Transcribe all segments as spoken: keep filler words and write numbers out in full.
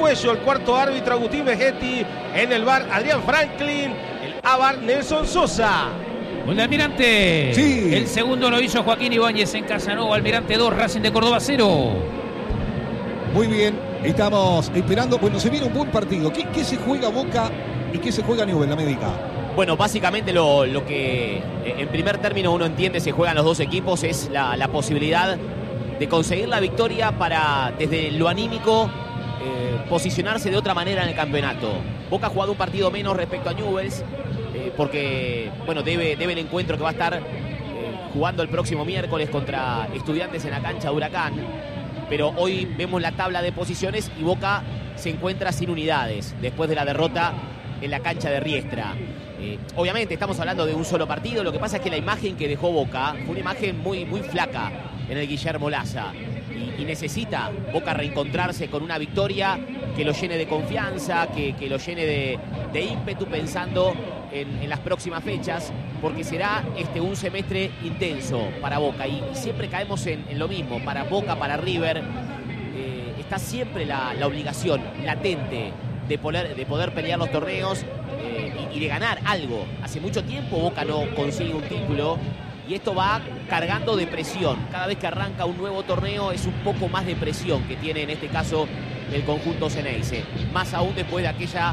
Cuello, el cuarto árbitro Agustín Vegetti, en el bar Adrián Franklin, el A V A R Nelson Sosa. Gol de Almirante. Sí. El segundo lo hizo Joaquín Ibáñez en Casanova. Almirante dos, Racing de Córdoba cero. Muy bien, estamos esperando. Bueno, se viene un buen partido. ¿Qué, qué se juega Boca y qué se juega Newell's, la médica? Bueno, básicamente lo, lo que en primer término uno entiende se juegan los dos equipos es la, la posibilidad de conseguir la victoria para, desde lo anímico, eh, posicionarse de otra manera en el campeonato. Boca ha jugado un partido menos respecto a Newell's, eh, porque bueno, debe, debe el encuentro que va a estar eh, jugando el próximo miércoles contra Estudiantes en la cancha de Huracán. Pero hoy vemos la tabla de posiciones y Boca se encuentra sin unidades después de la derrota en la cancha de Riestra. Eh, obviamente estamos hablando de un solo partido, lo que pasa es que la imagen que dejó Boca fue una imagen muy, muy flaca en el Guillermo Laza y, y necesita Boca reencontrarse con una victoria que lo llene de confianza, que, que lo llene de, de ímpetu pensando en, en las próximas fechas, porque será este un semestre intenso para Boca y, y siempre caemos en, en lo mismo, para Boca, para River, eh, está siempre la, la obligación latente de poder, de poder pelear los torneos eh, y, y de ganar algo. Hace mucho tiempo Boca no consigue un título y esto va cargando de presión. Cada vez que arranca un nuevo torneo es un poco más de presión que tiene en este caso el conjunto Ceneice. Más aún después de aquella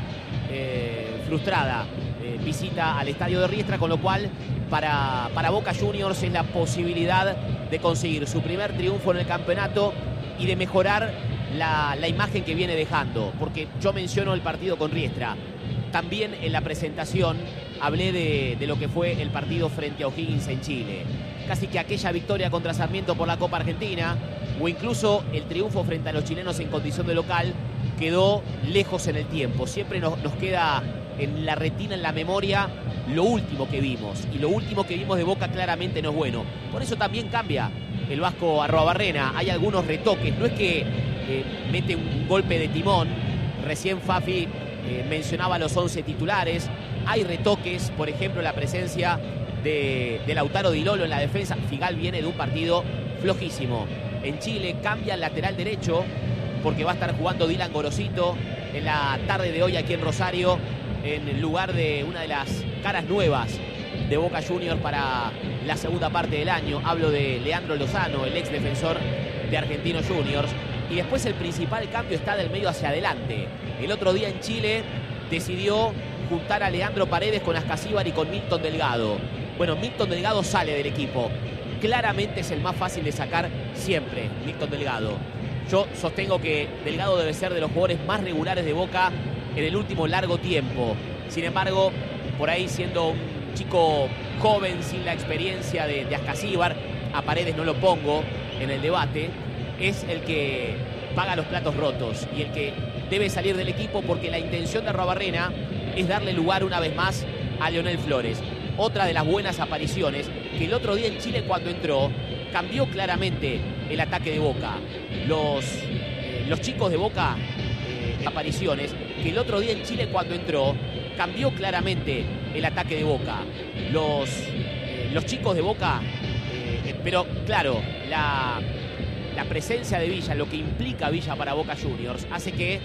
eh, frustrada eh, visita al estadio de Riestra, con lo cual para, para Boca Juniors es la posibilidad de conseguir su primer triunfo en el campeonato y de mejorar la, la imagen que viene dejando. Porque yo menciono el partido con Riestra. También en la presentación hablé de, de lo que fue el partido frente a O'Higgins en Chile. Casi que aquella victoria contra Sarmiento por la Copa Argentina, o incluso el triunfo frente a los chilenos en condición de local, quedó lejos en el tiempo. Siempre nos, nos queda en la retina, en la memoria, lo último que vimos. Y lo último que vimos de Boca claramente no es bueno. Por eso también cambia el vasco Arruabarrena. Hay algunos retoques. No es que eh, mete un golpe de timón. Recién Fafi eh, mencionaba los once titulares. Hay retoques, por ejemplo, la presencia de, de Lautaro Di Lolo en la defensa. Figal viene de un partido flojísimo. En Chile cambia el lateral derecho porque va a estar jugando Dylan Gorosito en la tarde de hoy aquí en Rosario, en lugar de una de las caras nuevas de Boca Juniors para la segunda parte del año. Hablo de Leandro Lozano, el ex defensor de Argentinos Juniors. Y después el principal cambio está del medio hacia adelante. El otro día en Chile decidió juntar a Leandro Paredes con Ascasíbar y con Milton Delgado. Bueno, Milton Delgado sale del equipo. Claramente es el más fácil de sacar siempre, Milton Delgado. Yo sostengo que Delgado debe ser de los jugadores más regulares de Boca en el último largo tiempo. Sin embargo, por ahí siendo un chico joven, sin la experiencia de, de Ascasíbar, a Paredes no lo pongo en el debate, es el que paga los platos rotos y el que debe salir del equipo, porque la intención de Arruabarrena es darle lugar una vez más a Leonel Flores. Otra de las buenas apariciones, que el otro día en Chile cuando entró, cambió claramente el ataque de Boca. Los, eh, los chicos de Boca, eh, apariciones, que el otro día en Chile cuando entró, cambió claramente el ataque de Boca. Los, eh, los chicos de Boca, eh, pero claro, la, la presencia de Villa, lo que implica Villa para Boca Juniors, hace que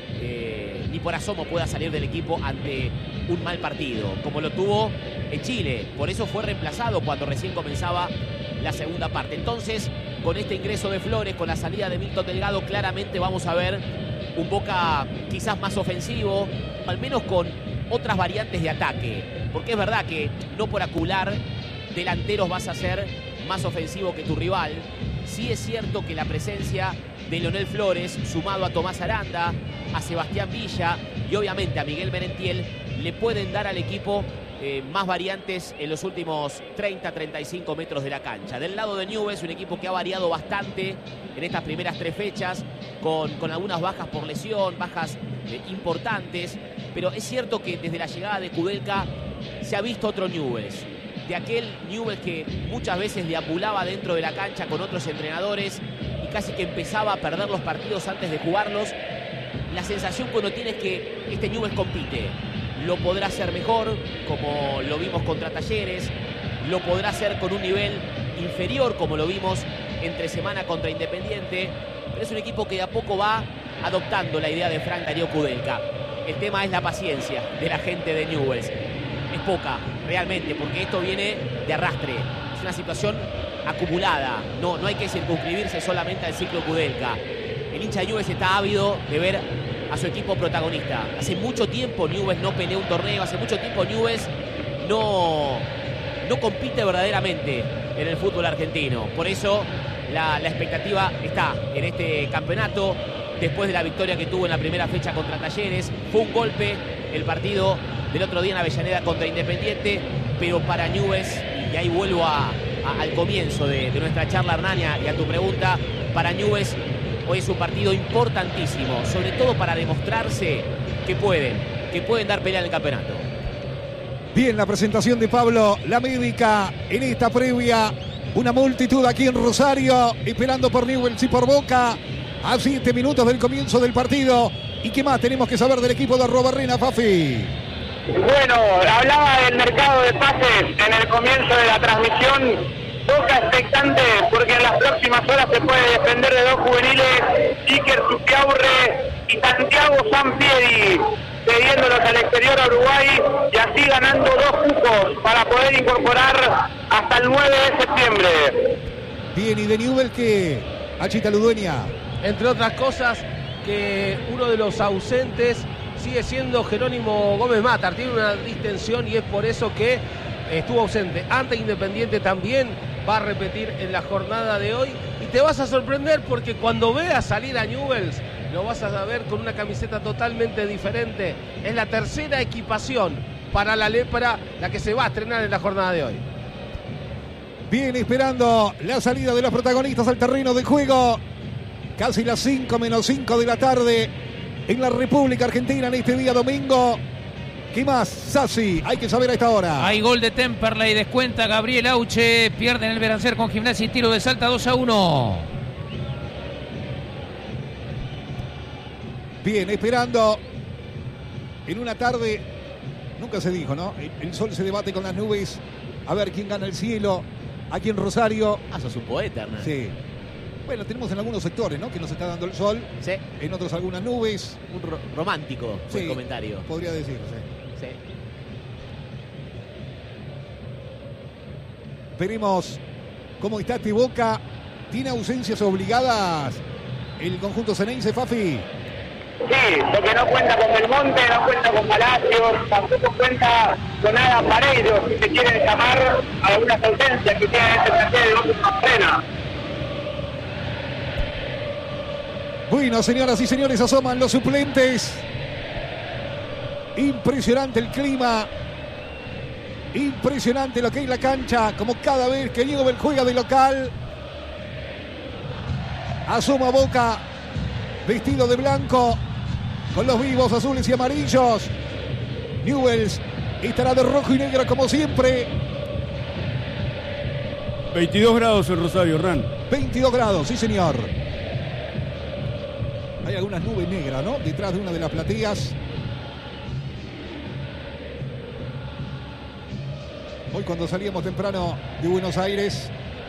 eh, ni por asomo pueda salir del equipo ante un mal partido, como lo tuvo en Chile. Por eso fue reemplazado cuando recién comenzaba la segunda parte. Entonces, con este ingreso de Flores, con la salida de Milton Delgado, claramente vamos a ver un Boca quizás más ofensivo, al menos con otras variantes de ataque. Porque es verdad que no por acular delanteros vas a ser más ofensivo que tu rival. Sí es cierto que la presencia de Leonel Flores, sumado a Tomás Aranda, a Sebastián Villa y obviamente a Miguel Merentiel, le pueden dar al equipo eh, más variantes en los últimos treinta a treinta y cinco metros de la cancha. Del lado de Newell's, un equipo que ha variado bastante en estas primeras tres fechas, con, con algunas bajas por lesión, bajas eh, importantes, pero es cierto que desde la llegada de Kudelka se ha visto otro Newell's, de aquel Newell's que muchas veces deambulaba dentro de la cancha con otros entrenadores y casi que empezaba a perder los partidos antes de jugarlos. La sensación que uno tiene es que este Newell's compite. Lo podrá hacer mejor, como lo vimos contra Talleres. Lo podrá hacer con un nivel inferior, como lo vimos entre semana contra Independiente. Pero es un equipo que de a poco va adoptando la idea de Frank Darío Kudelka. El tema es la paciencia de la gente de Newell's. Es poca, realmente, porque esto viene de arrastre. Es una situación acumulada. No, no hay que circunscribirse solamente al ciclo Kudelka. El hincha de Newell's está ávido de ver a su equipo protagonista. Hace mucho tiempo Newell's no pelea un torneo, hace mucho tiempo Newell's no, no compite verdaderamente en el fútbol argentino. Por eso la, la expectativa está en este campeonato. Después de la victoria que tuvo en la primera fecha contra Talleres, fue un golpe el partido del otro día en Avellaneda contra Independiente, pero para Newell's, y ahí vuelvo a, a, al comienzo de, de nuestra charla, Hernania, y a tu pregunta, para Newell's hoy es un partido importantísimo, sobre todo para demostrarse que pueden, que pueden dar pelea en el campeonato. Bien, la presentación de Pablo La Médica en esta previa. Una multitud aquí en Rosario, esperando por Newell's y por Boca. A siete minutos del comienzo del partido. ¿Y qué más tenemos que saber del equipo de Arrobarrena, Fafi? Bueno, hablaba del mercado de pases en el comienzo de la transmisión. Boca expectante porque en las próximas horas se puede defender de dos juveniles, Iker Zupiaurre y Santiago Sampieri, cediéndolos al exterior a Uruguay y así ganando dos cupos para poder incorporar hasta el nueve de septiembre. Bien, y de Newell's, ¿qué? Achita Ludueña. Entre otras cosas, que uno de los ausentes sigue siendo Jerónimo Gómez Matar. Tiene una distensión y es por eso que estuvo ausente. Ante Independiente también va a repetir en la jornada de hoy. Y te vas a sorprender porque cuando veas salir a Newell's, lo vas a ver con una camiseta totalmente diferente. Es la tercera equipación para la Lepra, la que se va a estrenar en la jornada de hoy. Bien, esperando la salida de los protagonistas al terreno de juego. Casi las cinco menos cinco de la tarde en la República Argentina en este día domingo. ¿Qué más, Sassi? Hay que saber a esta hora. Hay gol de Temperley, descuenta Gabriel Auche. Pierde en el Berancer con Gimnasia y tiro de Salta dos a uno. Bien, esperando en una tarde, nunca se dijo, ¿no? El, el sol se debate con las nubes. A ver quién gana el cielo. Aquí en Rosario. Ah, sos un poeta, Hernán. Sí. Bueno, tenemos en algunos sectores, ¿no? Que nos está dando el sol. Sí. En otros algunas nubes. Un ro- romántico fue Sí, el comentario. podría decirse. Sí. Veremos cómo está este Boca. ¿Tiene ausencias obligadas el conjunto ceneice, Fafi? Sí, porque no cuenta con Belmonte, no cuenta con Palacios, tampoco cuenta con Adam Pareiro, si se quieren llamar algunas ausencias que tiene este plantel de Boca Arena. Bueno, señoras y señores, asoman los suplentes. Impresionante el clima. Impresionante lo que es la cancha, como cada vez que Newell's juega de local. Asoma Boca, vestido de blanco, con los vivos azules y amarillos. Newell's estará de rojo y negro como siempre. veintidós grados en Rosario, Hernán. veintidós grados, sí señor. Hay algunas nubes negras, ¿no? Detrás de una de las plateas. Hoy cuando salíamos temprano de Buenos Aires,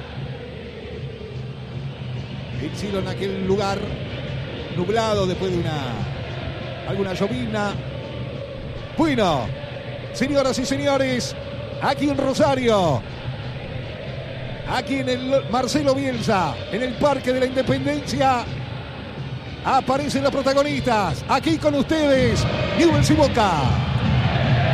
el cielo en aquel lugar nublado después de una alguna llovizna. Bueno, señoras y señores, aquí en Rosario, aquí en el Marcelo Bielsa, en el Parque de la Independencia, aparecen los protagonistas. Aquí con ustedes, Newell's y Boca.